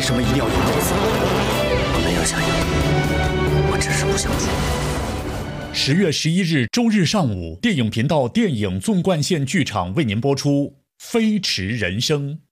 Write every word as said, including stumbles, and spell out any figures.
什么一定要用刀子？我没有想要，我只是不想说。 十月十一日周日上午，电影频道电影纵贯线剧场为您播出《飞驰人生》。